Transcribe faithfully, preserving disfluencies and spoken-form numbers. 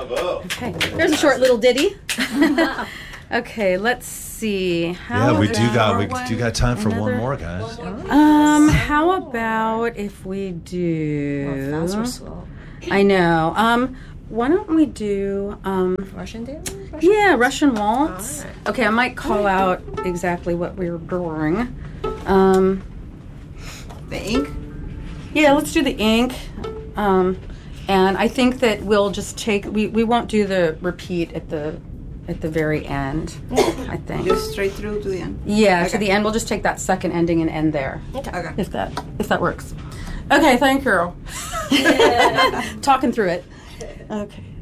Bravo. Okay, there's a short little ditty. Okay, let's see. How Yeah, we do got we about do got time for another- one more, guys. Um, how about if we do? Fast or slow? I know. Um, why don't we do? Um, Russian dance? yeah, Russian waltz. All right. Okay, I might call out exactly what we're doing. Um, The ink? yeah, let's do the ink. Um, and I think that we'll just take. We, we won't do the repeat at the at the very end. I think. Just straight through to the end. Yeah, to Okay. the end. We'll just take that second ending and end there. Okay. If that if that works. Okay, thank you. Talking through it. Okay.